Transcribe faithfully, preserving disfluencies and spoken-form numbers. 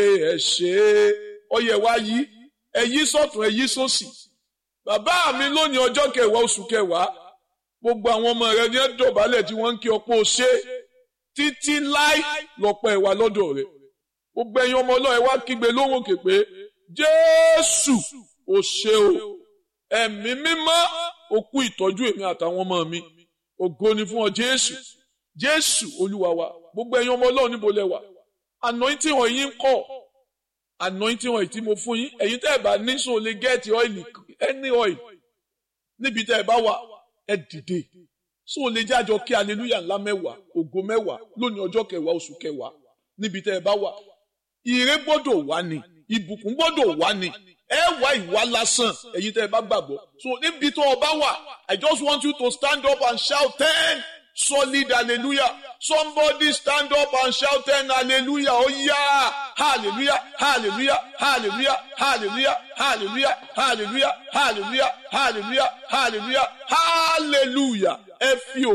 ẹ ṣé ọyẹ wa yí ẹ yí sọ́tún ẹ yí sósì. Bàbá mi lónìí ọjọ́ kẹwàá oṣù kẹwàá gbogbo àwọn ọmọ rẹ ní ẹ dọ̀bálẹ̀ tí wọ́n ń kí ọpọ́ ṣe títí láì lọ́pọ̀ ẹ̀wà lọ́dọ̀ rẹ̀. Gbogbo ẹ̀yin ọmọ Ọlọ́run ẹ wá kígbe lóhùn òkè pé Jésù o ṣé o, ẹ̀mí mímọ́ o kú ìtọ́jú èmi àtàwọn ọmọ mi, ògo ni fún ọ Jésù, Jésù Olúwa wa. Gbogbo ẹ̀yin ọmọ Ọlọ́run níbo lẹ wà? Anointing oil yín kọ́, anointing oil tí mo fún yín, ẹ̀yin tẹ́ ẹ bá ní so lè get oil, any oil níbi tẹ́ ẹ bá wà ẹ dìde. So lè jájọ kí hallelujah ńlá mẹ́wàá, ògo mẹ́wàá lónìí ọjọ́ kẹwàá oṣù kẹwàá níbi tẹ́ ẹ bá wà. Ire gbọ́dọ̀ wà ní, ìbùkún gbọ́dọ̀ wà ní, ẹ wá ìwà lásán ẹ̀yin tẹ́ ẹ bá gbàgbọ́. So níbi tó o bá wà, I just want you to stand up and shout ten solid hallelujah. Somebody stand up and shout ten hallelujah. Oh yeah, hallelujah, hallelujah, hallelujah, hallelujah, hallelujah, hallelujah, hallelujah, hallelujah, hallelujah, hallelujah. Ẹ fi